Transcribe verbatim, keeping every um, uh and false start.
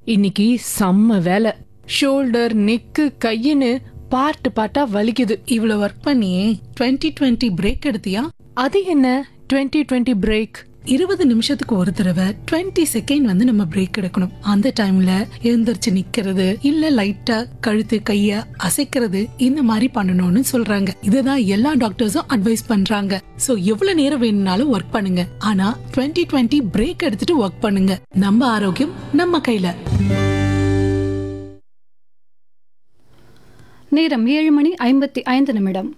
இன்னைக்கு செம்ம வேலை. ஷோல்டர், நெக்கு, கையின்னு பார்ட் பார்ட்டா வலிக்குது. இவ்வளவு ஒர்க் பண்ணியே டுவெண்ட்டி டுவெண்ட்டி பிரேக் எடுத்தியா? அது என்ன டுவெண்ட்டி டுவெண்ட்டி பிரேக்? இருபது நிமிஷத்துக்கு ஒரு தடவை டுவெண்ட்டி செகண்ட் வந்து நம்ம பிரேக் எடுக்கணும். அந்த டைம்ல எழுந்திருச்சு நிக்கிறது, இல்ல லைட்டா கழுத்து கைய அசைக்கிறது, இந்த மாதிரி பண்ணணும்னு சொல்றாங்க. இதுதான் எல்லா டாக்டர்ஸும் அட்வைஸ் பண்றாங்க. சோ எவ்வளவு நேரம் வேணும்னாலும் ஒர்க் பண்ணுங்க, ஆனா டுவெண்ட்டி டுவெண்ட்டி பிரேக் எடுத்துட்டு ஒர்க் பண்ணுங்க. நம்ம ஆரோக்கியம் நம்ம கையில. நேரம் ஏழு மணி ஐம்பத்தி ஐந்து நிமிடம்.